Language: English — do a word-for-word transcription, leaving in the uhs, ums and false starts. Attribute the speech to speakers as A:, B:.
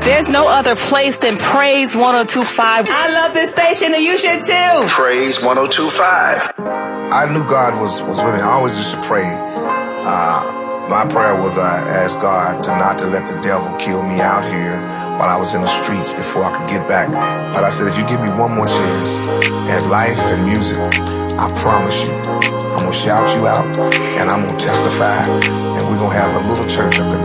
A: There's no other place than Praise one oh two point five. I love this station and you should too.
B: Praise one oh two point five.
C: I knew God was, was with me. I always used to pray. Uh, my prayer was I asked God to not to let the devil kill me out here while I was in the streets before I could get back. But I said, if you give me one more chance at life and music, I promise you, I'm going to shout you out and I'm going to testify and we're going to have a little church up in